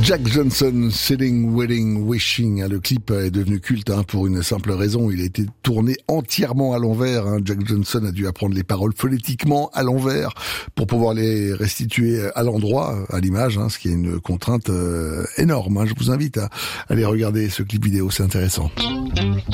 Jack Johnson, Sitting, Wedding, Wishing. Le clip est devenu culte pour une simple raison. Il a été tourné entièrement à l'envers. Jack Johnson a dû apprendre les paroles phonétiquement à l'envers pour pouvoir les restituer à l'endroit, à l'image, ce qui est une contrainte énorme. Je vous invite à aller regarder ce clip vidéo, c'est intéressant.